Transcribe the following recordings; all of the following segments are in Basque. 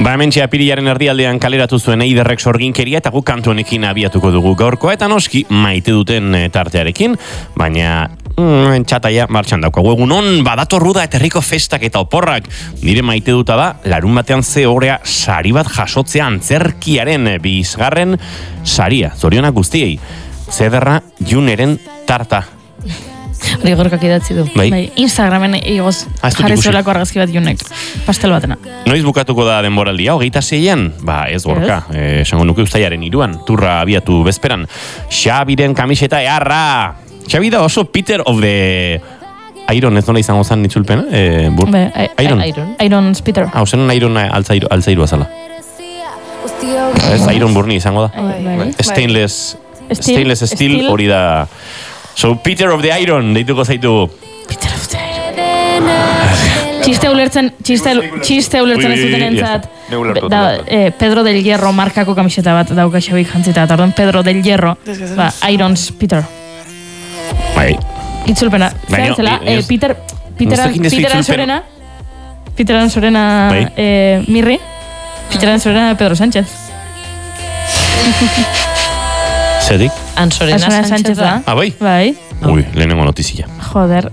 Ba, hemen apirilaren erdialdean kaleratu zuen Eiderrek sorginkeria eta guk kantu honekin abiatuko dugu gaurkoa eta noski maite duten tartearekin, baina txataia martxan daukagu. Egunon badatorru da eta herriko festak eta oporrak. Nire maite duta da, larun batean ze horea sari bat jasotzea antzerkiaren 2. saria. Zorionak guztiei. Zederra Juneren tarta. Hori gorkak idatzi du. Bai. Instagramen igoz jarri zuelako argazki bat Junek. Pastel batena. Noiz bukatuko da denboraldia? 26an? Ba, ez gorka. Esango nuke ustailaren 3an. Turra abiatu bezperan. Xabiren kamiseta earra! Xabi da oso Peter of the Iron, ez nola izango zan nitzulpena? Iron. Iron's Peter. Zen Iron altzairu azala. Ez Iron Burni izango da. Stainless Steel hori da. So, Peter of the Iron, deituko zaitu. Peter of the Iron. Txiste ulertzen ez duten entzat. Pedro del Hierro markako kamiseta bat dauka Xabik jantzita. Tardon, Pedro del Hierro. Iron's Peter. Bai. Itzulpena. Zela, Peteran Sorena. Peteran Sorena Mirri. Peteran Sorena Pedro Sánchez. Zedik? Ansorena Sánchez da. Bai? Bai. Ui, lehenengo notizia. Joder.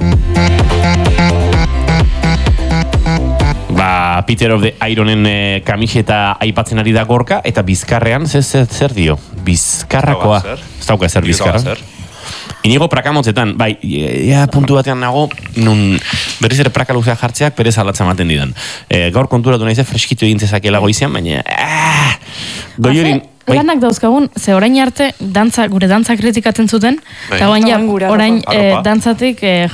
Ba, Peter of the Ironen kamiseta aipatzen ari da gorka, eta bizkarrean zer dio? Bizkarrakoa. Ez dauka zer bizkarra. Inigo prakamotzetan, bai, puntu batean nago, nun berriz ere praka luzea jartzeak perez alatza maten didan. Gaur konturatu nahize freskitu egin zezakela goizean, baina goiorin... Lanak dauzkagun, ze orain arte gure dantza kritikatzen zuten, eta orain dantzatik